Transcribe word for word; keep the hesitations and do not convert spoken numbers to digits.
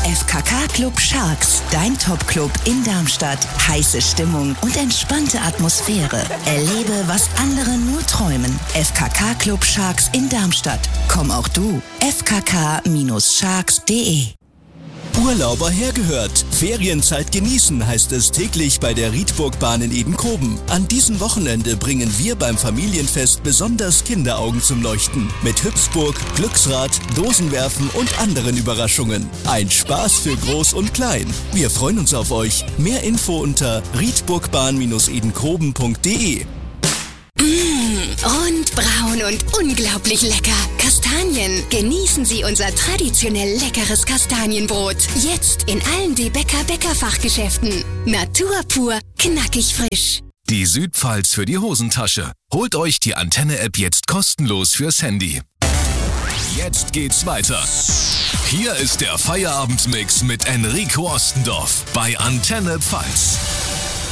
F K K Club Sharks, dein Top-Club in Darmstadt. Heiße Stimmung und entspannte Atmosphäre. Erlebe, was andere nur träumen. F K K Club Sharks in Darmstadt. Komm auch du. f k k sharks punkt de. Urlauber hergehört. Ferienzeit genießen heißt es täglich bei der Rietburgbahn in Edenkoben. An diesem Wochenende bringen wir beim Familienfest besonders Kinderaugen zum Leuchten. Mit Hüpfburg, Glücksrad, Dosenwerfen und anderen Überraschungen. Ein Spaß für Groß und Klein. Wir freuen uns auf euch. Mehr Info unter rietburgbahn edenkoben punkt de. Mmh, rund, braun und unglaublich lecker. Kastanien. Genießen Sie unser traditionell leckeres Kastanienbrot. Jetzt in allen DeBäcker Bäckerfachgeschäften. Natur pur, knackig frisch. Die Südpfalz für die Hosentasche. Holt euch die Antenne-App jetzt kostenlos fürs Handy. Jetzt geht's weiter. Hier ist der Feierabendmix mit Enrico Ostendorf bei Antenne Pfalz.